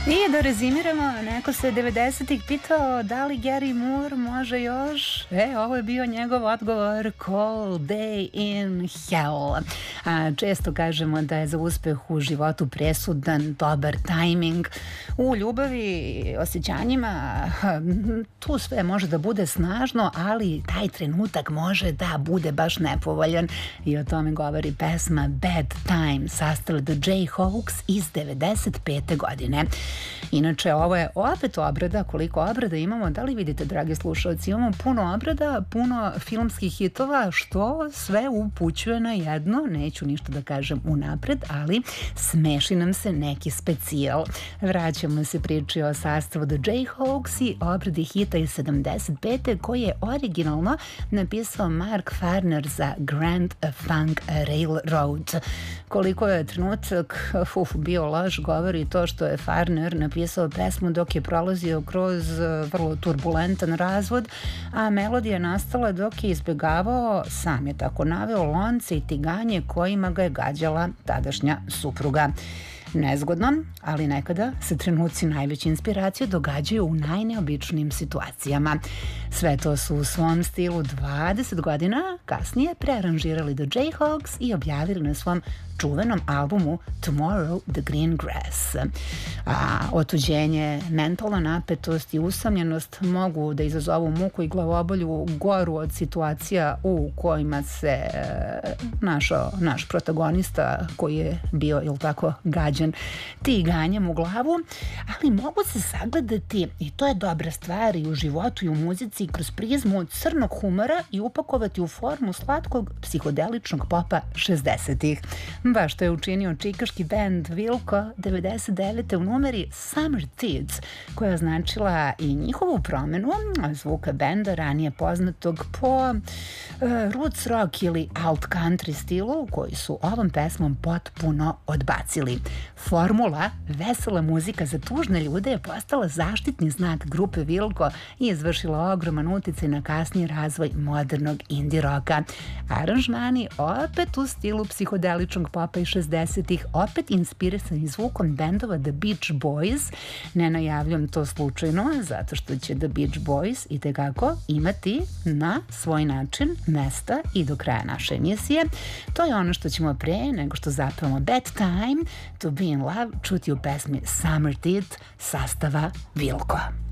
I da rezimiramo, neko se 90-ih pitao da li Gary Moore može još? Ovo je bio njegov odgovor, Cold Day in Hell. Često kažemo da je za uspeh u životu presudan dobar tajming. U ljubavi, osjećanjima, tu sve može da bude snažno, ali taj trenutak može da bude baš nepovoljan. I o tome govori pesma Bad Time, sastavila The Jayhawks iz 95. godine. Inače, ovo je opet obrada. Koliko obrada imamo? Da li vidite, dragi slušalci? Imamo puno obrada, puno filmskih hitova, što sve upućuje na jedno. Neću ništa da kažem unapred, ali smeši nam se neki specijal. Vraćamo se priči o sastavu The Jayhawks i obradi hita iz 75. koji je originalno napisao Mark Farner za Grand Funk Railroad. Koliko je trenutak bio loš, govori to što je Farner napisao pesmu dok je prolazio kroz vrlo turbulentan razvod, a melodija je nastala dok je izbegavao, sam je tako naveo, lonce i tiganje kojima ga je gađala tadašnja supruga. Nezgodno, ali nekada se trenuci najveće inspiracije događaju u najneobičnijim situacijama. Sve to su u svom stilu 20 godina kasnije prearanžirali The Jayhawks i objavili na svom čuvenom albumu Tomorrow the Green Grass. Otuđenje, mentalna napetost i usamljenost mogu da izazovu muku i glavobolju goru od situacija u kojima se našao naš protagonista koji je bio, jel tako, gađan tiganjem u glavu, ali mogu se sagledati, i to je dobra stvar, i u životu i u muzici kroz prizmu crnog humora i upakovati u formu slatkog psihodeličnog popa 60-ih. Baš što je učinio čikaški band Wilco 99. u numeri Summer Tides, koja je označila i njihovu promenu zvuka benda ranije poznatog po roots rock ili alt country stilu koji su ovom pesmom potpuno odbacili. Formula vesela muzika za tužne ljude je postala zaštitni znak grupe Wilco i izvršila ogroman uticaj na kasniji razvoj modernog indie roka. Aranžmani opet u stilu psihodeličnog popa iz 60-ih, opet inspirisani zvukom bendova The Beach Boys. Ne najavljam to slučajno, zato što će The Beach Boys i tekako imati na svoj način mesta i do kraja naše emisije. To je ono što ćemo pre nego što zapevamo Bad Time to Be in Love čuti u pesmi Summer Tides sastava Wilco.